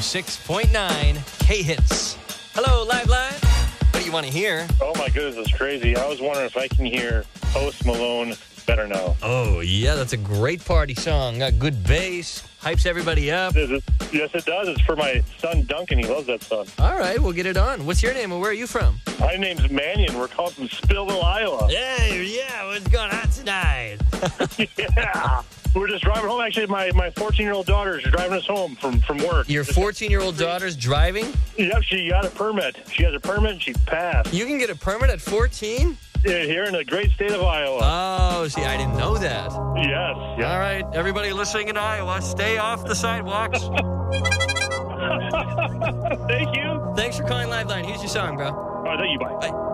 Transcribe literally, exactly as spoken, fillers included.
six point nine K-Hits. Hello, Live Line. What do you want to hear? Oh, my goodness, it's crazy. I was wondering if I can hear Post Malone Better Now. Oh, yeah, that's a great party song. Got good bass, hypes everybody up. Is it? Yes, it does. It's for my son, Duncan. He loves that song. All right, we'll get it on. What's your name and where are you from? My name's Mannion. We're called from Spillville, Iowa. Yeah, yeah, what's going on tonight? Yeah. We're just driving home. Actually, my, my fourteen-year-old daughter is driving us home from, from work. Your fourteen-year-old daughter's driving? Yep, she got a permit. She has a permit and she passed. You can get a permit at fourteen? Yeah, here in the great state of Iowa. Oh, see, I didn't know that. Yes. yes. All right, everybody listening in Iowa, stay off the sidewalks. Thank you. Thanks for calling Live Line. Here's your song, bro. All right, thank you. Bye. Bye.